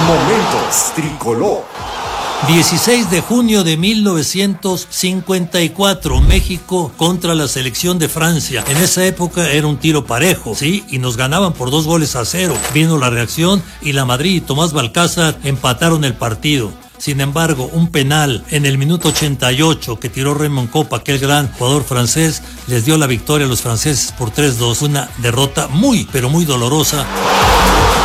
Momentos Tricolor. 16 de junio de 1954, México contra la selección de Francia. En esa época era un tiro parejo, ¿sí? Y nos ganaban por 2-0. Vino la reacción y la Madrid y Tomás Balcázar empataron el partido. Sin embargo, un penal en el minuto 88 que tiró Raymond Kopa, aquel gran jugador francés, les dio la victoria a los franceses por 3-2. Una derrota muy, pero muy dolorosa.